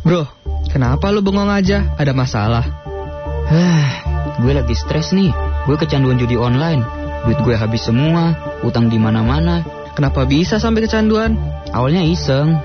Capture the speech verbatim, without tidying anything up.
Bro, kenapa lu bengong aja? Ada masalah? Hah, gue lagi stres nih. Gue kecanduan judi online. Duit gue habis semua, utang di mana-mana. Kenapa bisa sampai kecanduan? Awalnya iseng,